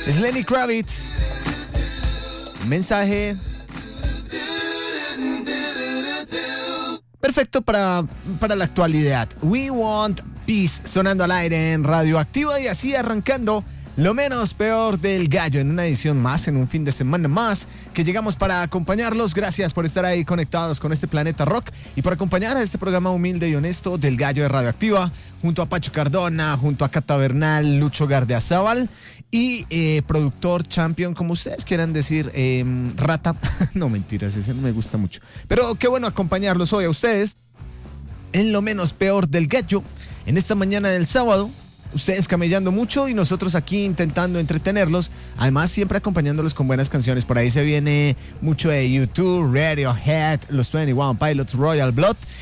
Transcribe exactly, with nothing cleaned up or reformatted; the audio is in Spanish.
Es Lenny Kravitz. Mensaje perfecto para, para la actualidad. We Want Peace, sonando al aire en Radioactiva, y así arrancando lo menos peor del gallo en una edición más, en un fin de semana más que llegamos para acompañarlos. Gracias por estar ahí conectados con este planeta rock y por acompañar a este programa humilde y honesto del gallo de Radioactiva, junto a Pacho Cardona, junto a Cata Bernal, Lucho Gardeazábal y eh, productor champion, como ustedes quieran decir, eh, Rata. No, mentiras, ese no me gusta mucho, pero qué bueno acompañarlos hoy a ustedes en lo menos peor del gallo en esta mañana del sábado. Ustedes camellando mucho y nosotros aquí intentando entretenerlos, además siempre acompañándolos con buenas canciones. Por ahí se viene mucho de YouTube, Radiohead, los veintiuno Pilots, Royal Blood